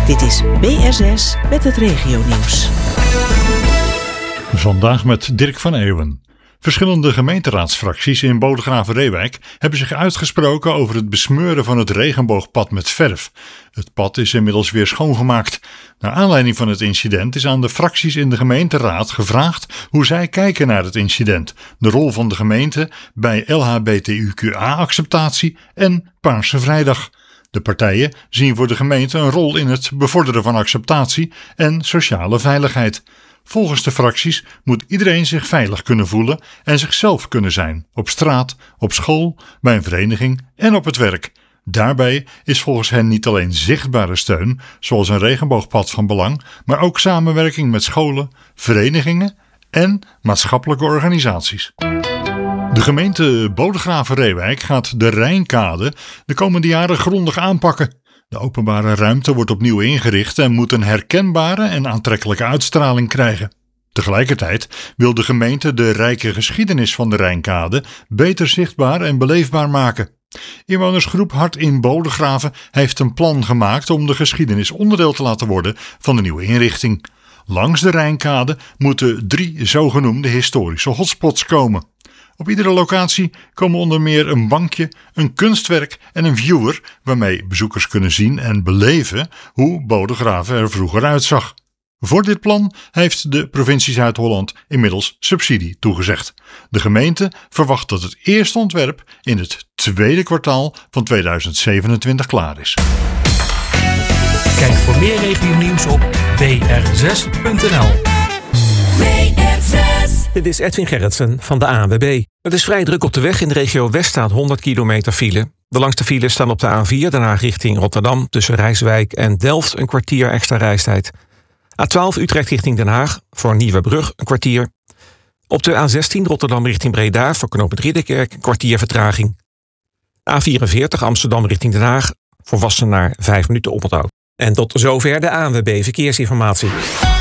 Dit is BSS met het regionieuws. Vandaag met Dirk van Eeuwen. Verschillende gemeenteraadsfracties in Bodegraven-Reewijk hebben zich uitgesproken over het besmeuren van het regenboogpad met verf. Het pad is inmiddels weer schoongemaakt. Naar aanleiding van het incident is aan de fracties in de gemeenteraad gevraagd hoe zij kijken naar het incident, de rol van de gemeente bij LHBTIQA-acceptatie en Paarse Vrijdag. De partijen zien voor de gemeente een rol in het bevorderen van acceptatie en sociale veiligheid. Volgens de fracties moet iedereen zich veilig kunnen voelen en zichzelf kunnen zijn, op straat, op school, bij een vereniging en op het werk. Daarbij is volgens hen niet alleen zichtbare steun, zoals een regenboogpad van belang, maar ook samenwerking met scholen, verenigingen en maatschappelijke organisaties. De gemeente Bodegraven-Reewijk gaat de Rijnkade de komende jaren grondig aanpakken. De openbare ruimte wordt opnieuw ingericht en moet een herkenbare en aantrekkelijke uitstraling krijgen. Tegelijkertijd wil de gemeente de rijke geschiedenis van de Rijnkade beter zichtbaar en beleefbaar maken. Inwonersgroep Hart in Bodegraven heeft een plan gemaakt om de geschiedenis onderdeel te laten worden van de nieuwe inrichting. Langs de Rijnkade moeten 3 zogenoemde historische hotspots komen. Op iedere locatie komen onder meer een bankje, een kunstwerk en een viewer waarmee bezoekers kunnen zien en beleven hoe Bodegraven er vroeger uitzag. Voor dit plan heeft de provincie Zuid-Holland inmiddels subsidie toegezegd. De gemeente verwacht dat het eerste ontwerp in het tweede kwartaal van 2027 klaar is. Kijk voor meer regionieuws op br6.nl. Dit is Edwin Gerritsen van de ANWB. Het is vrij druk op de weg. In de regio West staat 100 kilometer file. De langste files staan op de A4, daarna richting Rotterdam, tussen Rijswijk en Delft een kwartier extra reistijd. A12 Utrecht richting Den Haag, voor Nieuwebrug een kwartier. Op de A16 Rotterdam richting Breda, voor knooppunt Ridderkerk een kwartier vertraging. A44 Amsterdam richting Den Haag, voor Wassenaar 5 minuten oponthoud. En tot zover de ANWB Verkeersinformatie.